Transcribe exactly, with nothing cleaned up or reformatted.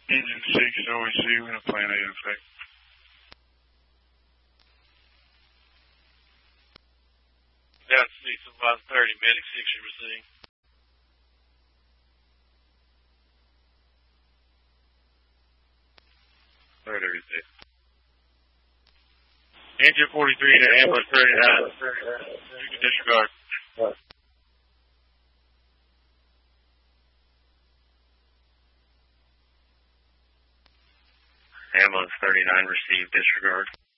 Engine six, O E C, we're going to plan eight effect. Down six of one thirty, medic six, you receive. Alright, everything. Engine forty-three to ambulance thirty-nine. You can disregard. Ambulance thirty-nine received, disregard.